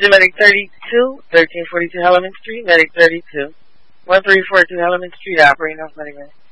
to Medic 32, 1342 Hellerman Street, Medic 32. 1342 Hellerman Street, operating off Medic.